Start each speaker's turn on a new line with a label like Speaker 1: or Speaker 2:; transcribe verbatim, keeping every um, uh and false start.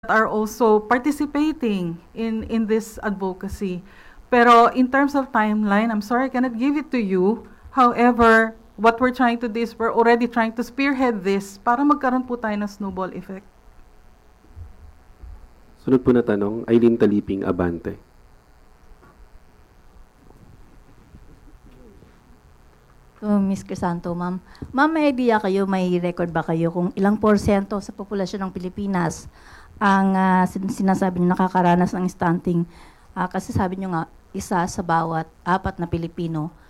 Speaker 1: are also participating in, in this advocacy. Pero in terms of timeline, I'm sorry, I cannot give it to you. However, what we're trying to do is we're already trying to spearhead this para magkaroon po tayo ng snowball effect.
Speaker 2: Sunod po na tanong, Eileen Taliping, Abante.
Speaker 3: To Miz Crisanto, ma'am. Ma'am, may idea kayo, may record ba kayo kung ilang porsyento sa populasyon ng Pilipinas ang uh, sin- sinasabi niyo nakakaranas ng stunting? Uh, kasi sabi niyo nga, isa sa bawat apat na Pilipino